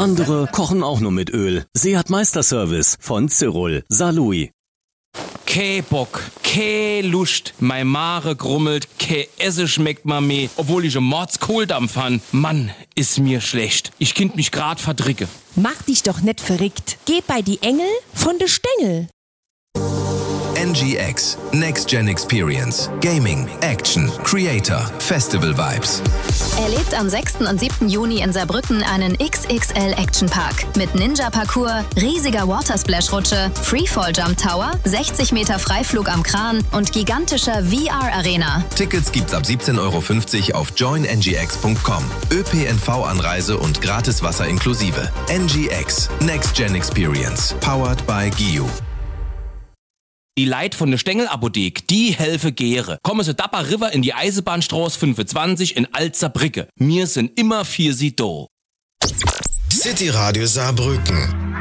Andere kochen auch nur mit Öl. Seat Meisterservice von Cyril Saarlouis. Ke Bock, ke Lust, mei Mare grummelt, ke Esse schmeckt ma meh, obwohl ich Mordskohldampf han. Mann, ist mir schlecht. Ich kind mich grad verdricke. Mach dich doch nicht verrickt. Geh bei die Engel von de Stängel. NGX, Next Gen Experience, Gaming, Action, Creator, Festival Vibes. Erlebt am 6. und 7. Juni in Saarbrücken einen XXL Action Park mit Ninja-Parcours, riesiger Watersplash-Rutsche, Freefall-Jump Tower, 60 Meter Freiflug am Kran und gigantischer VR-Arena. Tickets gibt's ab 17,50 € auf joinngx.com. ÖPNV-Anreise und gratis Wasser inklusive. NGX, Next Gen Experience, powered by GIU. Die Leit von der Stängelapothek, die helfe Gere. Komme so Dapper River in die Eisenbahnstraße 25 in Alt-Saarbrücke. Mir sind immer für sie do. City Radio Saarbrücken.